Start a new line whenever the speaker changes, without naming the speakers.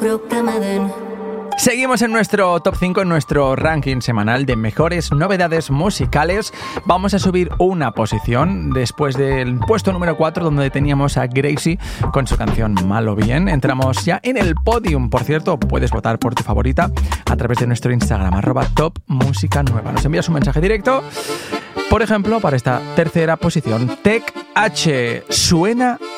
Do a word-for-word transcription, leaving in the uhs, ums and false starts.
Seguimos en nuestro top cinco, en nuestro ranking semanal de mejores novedades musicales. Vamos a subir una posición después del puesto número cuatro, donde teníamos a Gracie con su canción Malo Bien. Entramos ya en el podium. Por cierto, puedes votar por tu favorita a través de nuestro Instagram, arroba top música nueva. Nos envías un mensaje directo. Por ejemplo, para esta tercera posición, Tech H, Suena